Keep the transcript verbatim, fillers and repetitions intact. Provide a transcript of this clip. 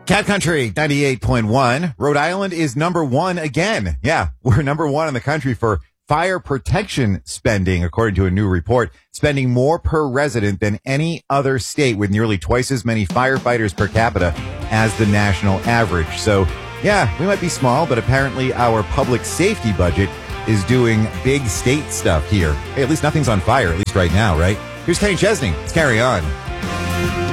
Cat Country ninety-eight point one. Rhode Island is number one again. Yeah, we're number one in the country for fire protection spending, according to a new report, spending more per resident than any other state with nearly twice as many firefighters per capita as the national average. So, yeah, we might be small, but apparently our public safety budget is doing big state stuff here. Hey, at least nothing's on fire, at least right now, right? Here's Kenny Chesney. Let's carry on.